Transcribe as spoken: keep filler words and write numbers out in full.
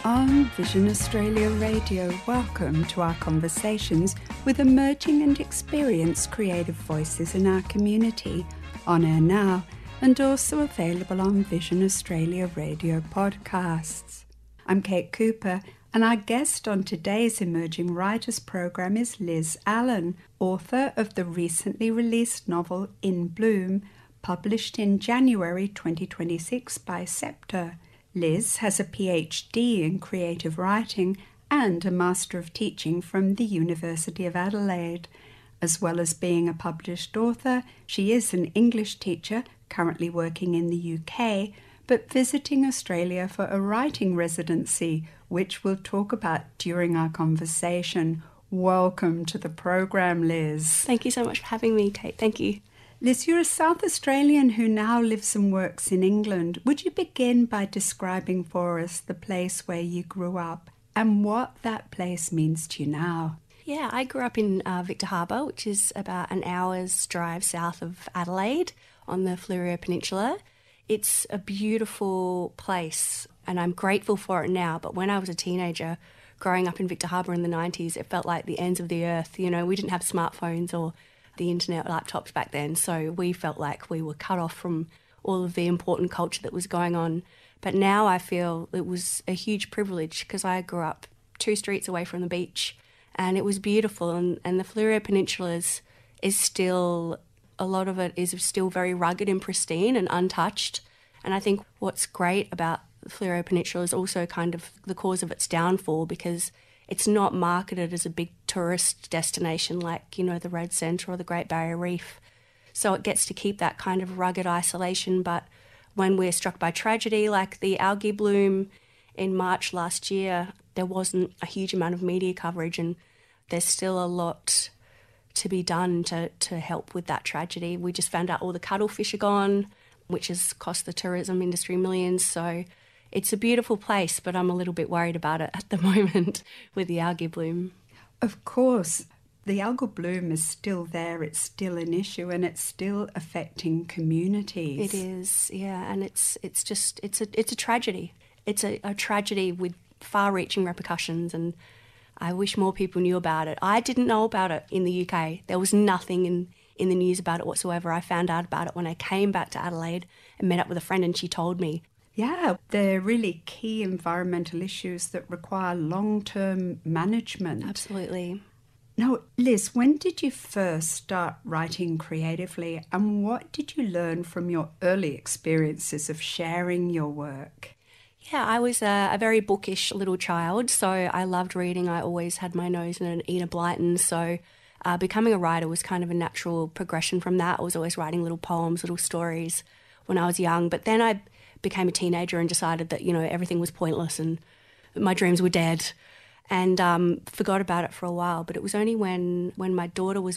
On Vision Australia Radio, welcome to our conversations with emerging and experienced creative voices in our community, on air now and also available on Vision Australia Radio podcasts. I'm Kate Cooper, and our guest on today's Emerging Writers program is Liz Allen, author of the recently released novel In Bloom, published in January twenty twenty-six by Sceptre. Liz has a P H D in creative writing and a Master of Teaching from the University of Adelaide. As well as being a published author, she is an English teacher currently working in the U K, but visiting Australia for a writing residency, which we'll talk about during our conversation. Welcome to the program, Liz. Thank you so much for having me, Kate. Thank you. Liz, you're a South Australian who now lives and works in England. Would you begin by describing for us the place where you grew up and what that place means to you now? Yeah, I grew up in uh, Victor Harbor, which is about an hour's drive south of Adelaide on the Fleurieu Peninsula. It's a beautiful place and I'm grateful for it now, but when I was a teenager, growing up in Victor Harbor in the nineties, it felt like the ends of the earth. You know, we didn't have smartphones or the internet laptops back then, so we felt like we were cut off from all of the important culture that was going on. But now I feel it was a huge privilege because I grew up two streets away from the beach and it was beautiful, and, and the Fleurieu Peninsula is, is still, a lot of it is still very rugged and pristine and untouched. And I think what's great about the Fleurieu Peninsula is also kind of the cause of its downfall, because it's not marketed as a big tourist destination like, you know, the Red Centre or the Great Barrier Reef. So it gets to keep that kind of rugged isolation. But when we're struck by tragedy like the algae bloom in March last year, there wasn't a huge amount of media coverage, and there's still a lot to be done to, to help with that tragedy. We just found out all the cuttlefish are gone, which has cost the tourism industry millions. So it's a beautiful place, but I'm a little bit worried about it at the moment with the algae bloom. Of course, the algal bloom is still there, it's still an issue, and it's still affecting communities. It is, yeah, and it's it's just, it's a it's a tragedy. It's a, a tragedy with far-reaching repercussions, and I wish more people knew about it. I didn't know about it in the U K. There was nothing in, in the news about it whatsoever. I found out about it when I came back to Adelaide and met up with a friend, and she told me. Yeah, they're really key environmental issues that require long-term management. Absolutely. Now, Liz, when did you first start writing creatively, and what did you learn from your early experiences of sharing your work? Yeah, I was a, a very bookish little child, so I loved reading. I always had my nose in an Enid Blyton, so uh, becoming a writer was kind of a natural progression from that. I was always writing little poems, little stories when I was young, but then I became a teenager and decided that, you know, everything was pointless and my dreams were dead, and um, forgot about it for a while. But it was only when, when my daughter was